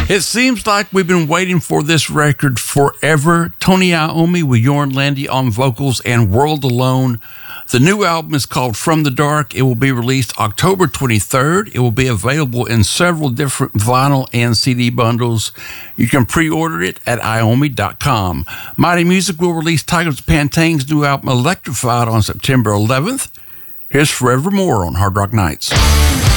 It seems like we've been waiting for this record forever. Tony Iommi with Jorn Lande on vocals and World Alone. The new album is called From the Dark. It will be released October 23rd. It will be available in several different vinyl and CD bundles. You can pre-order it at iommi.com. Mighty Music will release Tygers Pantane's new album Electrified on September 11th. Here's Forevermore on Hard Rock Nights.